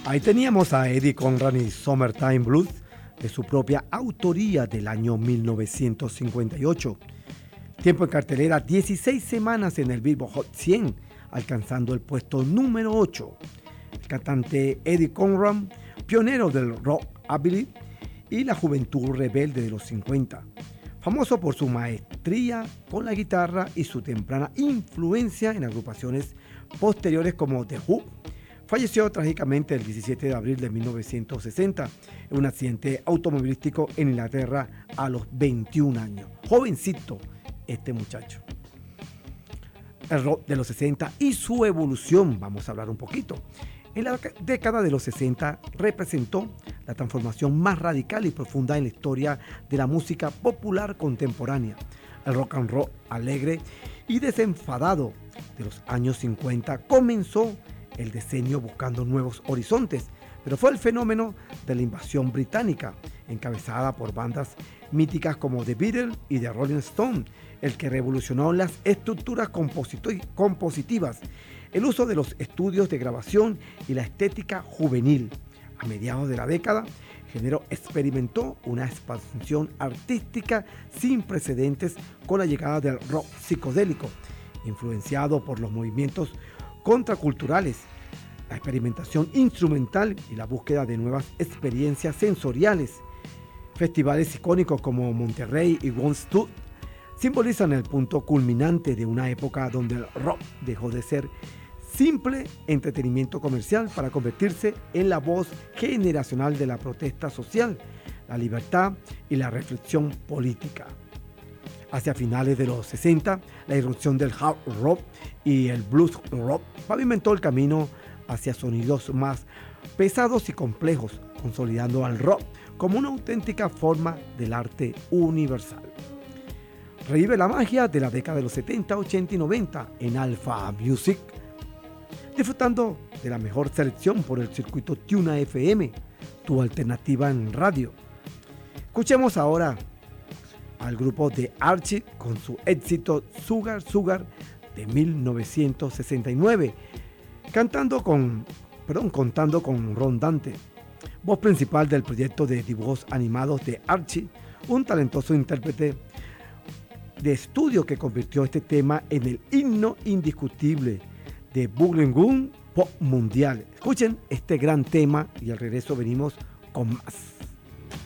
Ahí teníamos a Eddie Conrad y Summertime Blues, de su propia autoría del año 1958. Tiempo en cartelera, 16 semanas en el Billboard Hot 100, alcanzando el puesto número 8. El cantante Eddie Conrad, pionero del rockabilly y la juventud rebelde de los 50. Famoso por su maestría con la guitarra y su temprana influencia en agrupaciones posteriores como The Who, falleció trágicamente el 17 de abril de 1960 en un accidente automovilístico en Inglaterra a los 21 años. Jovencito este muchacho. El rock de los 60 y su evolución, vamos a hablar un poquito. En la década de los 60 representó la transformación más radical y profunda en la historia de la música popular contemporánea. El rock and roll alegre y desenfadado de los años 50 comenzó el decenio buscando nuevos horizontes, pero fue el fenómeno de la invasión británica, encabezada por bandas míticas como The Beatles y The Rolling Stones, el que revolucionó las estructuras compositivas, el uso de los estudios de grabación y la estética juvenil. A mediados de la década, el género experimentó una expansión artística sin precedentes con la llegada del rock psicodélico, influenciado por los movimientos contraculturales, la experimentación instrumental y la búsqueda de nuevas experiencias sensoriales. Festivales icónicos como Monterrey y Woodstock simbolizan el punto culminante de una época donde el rock dejó de ser simple entretenimiento comercial para convertirse en la voz generacional de la protesta social, la libertad y la reflexión política. Hacia finales de los 60, la irrupción del hard rock y el blues rock pavimentó el camino hacia sonidos más pesados y complejos, consolidando al rock como una auténtica forma del arte universal. Revive la magia de la década de los 70, 80 y 90 en Alpha Music, disfrutando de la mejor selección por el circuito Tuna FM, tu alternativa en radio. Escuchemos ahora al grupo de Archie con su éxito Sugar Sugar de 1969, contando con Ron Dante, voz principal del proyecto de dibujos animados de Archie, un talentoso intérprete de estudio que convirtió este tema en el himno indiscutible de Boogie Pop mundial. Escuchen este gran tema y al regreso venimos con más.